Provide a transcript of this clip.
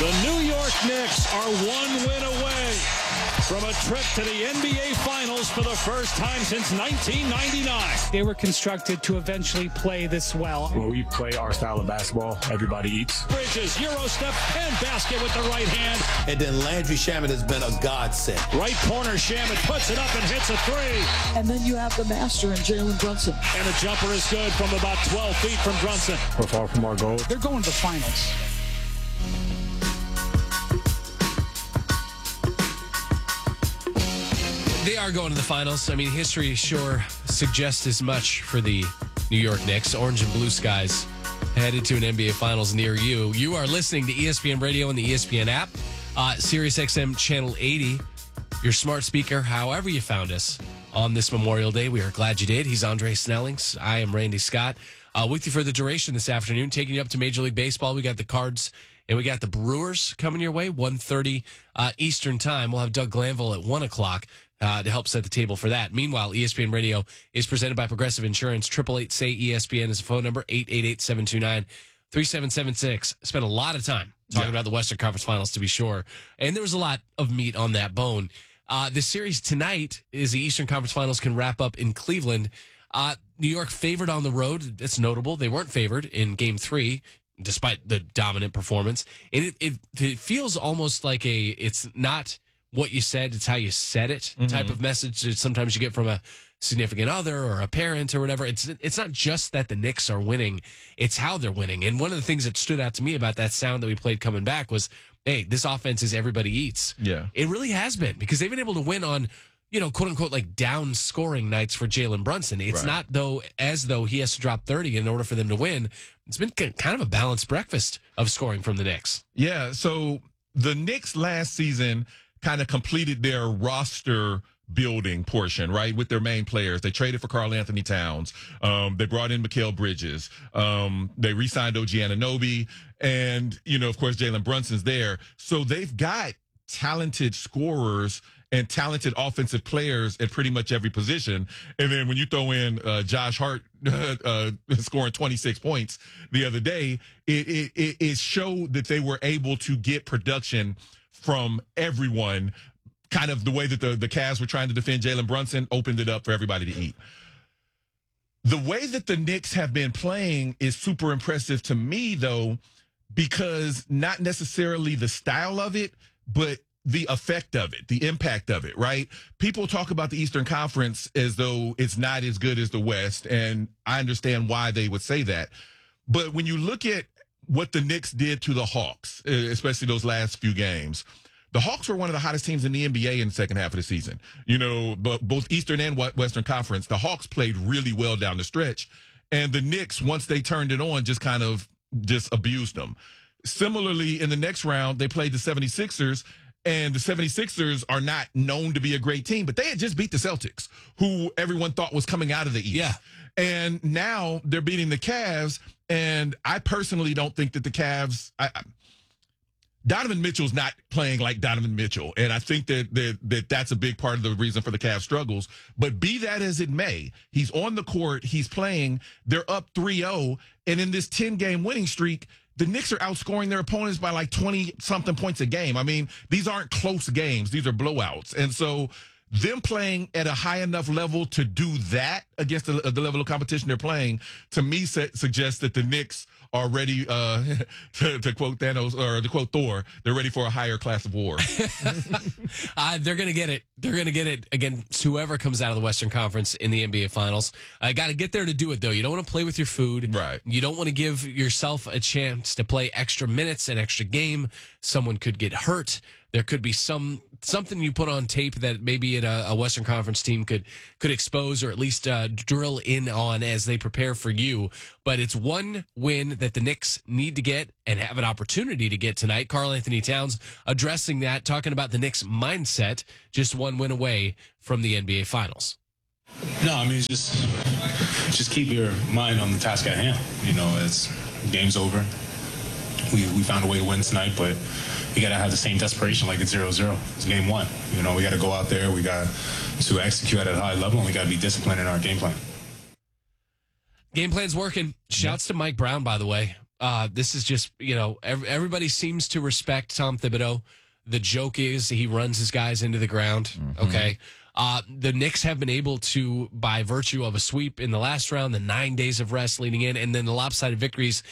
The New York Knicks are one win away from a trip to the NBA Finals for the first time since 1999. They were constructed to eventually play this well. When we play our style of basketball, everybody eats. Bridges, Euro step, and basket with the right hand. And then Landry Shamet has been a godsend. Right corner, Shamet puts it up and hits a three. And then you have the master in Jalen Brunson. And the jumper is good from about 12 feet from Brunson. We're far from our goal. They're going to the finals. They are going to the finals. I mean, history sure suggests as much for the New York Knicks. Orange and blue skies headed to an NBA Finals near you. You are listening to ESPN Radio and the ESPN app, Sirius XM Channel 80, your smart speaker, however you found us on this Memorial Day. We are glad you did. He's Andre Snellings. I am Randy Scott. With you for the duration this afternoon, taking you up to Major League Baseball. We got the Cards and we got the Brewers coming your way, 1:30 Eastern Time. We'll have Doug Glanville at 1 o'clock. To help set the table for that. Meanwhile, ESPN Radio is presented by Progressive Insurance. 888-SAY-ESPN is the phone number, 888-729-3776. Spent a lot of time talking about the Western Conference Finals, to be sure. And there was a lot of meat on that bone. The series tonight is the Eastern Conference Finals can wrap up in Cleveland. New York favored on the road. That's notable. They weren't favored in Game 3, despite the dominant performance. And it feels almost like it's not what you said, it's how you said it type of message that sometimes you get from a significant other or a parent or whatever. It's not just that the Knicks are winning, it's how they're winning. And one of the things that stood out to me about that sound that we played coming back was, hey, this offense is everybody eats. Yeah. It really has been, because they've been able to win on, quote unquote, like down scoring nights for Jalen Brunson. It's not as though he has to drop 30 in order for them to win. It's been kind of a balanced breakfast of scoring from the Knicks. Yeah. So the Knicks last season kind of completed their roster building portion, right, with their main players. They traded for Karl Anthony Towns. They brought in Mikal Bridges. They re-signed OG Anunoby. And, of course, Jalen Brunson's there. So they've got talented scorers and talented offensive players at pretty much every position. And then when you throw in Josh Hart scoring 26 points the other day, it showed that they were able to get production from everyone. Kind of the way that the Cavs were trying to defend Jalen Brunson opened it up for everybody to eat. The way that the Knicks have been playing is super impressive to me, though, because not necessarily the style of it, but the effect of it, the impact of it, right? People talk about the Eastern Conference as though it's not as good as the West, and I understand why they would say that. But when you look at what the Knicks did to the Hawks, especially those last few games, the Hawks were one of the hottest teams in the NBA in the second half of the season. But both Eastern and Western Conference, the Hawks played really well down the stretch. And the Knicks, once they turned it on, just abused them. Similarly, in the next round, they played the 76ers. And the 76ers are not known to be a great team, but they had just beat the Celtics, who everyone thought was coming out of the East. Yeah. And now they're beating the Cavs. And I personally don't think that the Cavs, Donovan Mitchell's not playing like Donovan Mitchell. And I think that that's a big part of the reason for the Cavs' struggles. But be that as it may, he's on the court, he's playing, they're up 3-0. And in this 10-game winning streak, the Knicks are outscoring their opponents by like 20-something points a game. I mean, these aren't close games. These are blowouts. And so them playing at a high enough level to do that against the level of competition they're playing, to me, suggests that the Knicks are ready, to quote Thanos, or to quote Thor, they're ready for a higher class of war. They're going to get it. They're going to get it against whoever comes out of the Western Conference in the NBA Finals. I got to get there to do it, though. You don't want to play with your food. Right. You don't want to give yourself a chance to play extra minutes, an extra game. Someone could get hurt. There could be something you put on tape that maybe a Western Conference team could expose, or at least drill in on as they prepare for you. But it's one win that the Knicks need to get and have an opportunity to get tonight. Karl Anthony Towns addressing that, talking about the Knicks' mindset, just one win away from the NBA Finals. No, I mean, it's just keep your mind on the task at hand. It's game's over. We found a way to win tonight, but you got to have the same desperation like it's 0-0. It's game one. We got to go out there. We got to execute at a high level, and we got to be disciplined in our game plan. Game plan's working. Shouts to Mike Brown, by the way. This is just, everybody seems to respect Tom Thibodeau. The joke is he runs his guys into the ground. Okay. The Knicks have been able to, by virtue of a sweep in the last round, the 9 days of rest leading in, and then the lopsided victories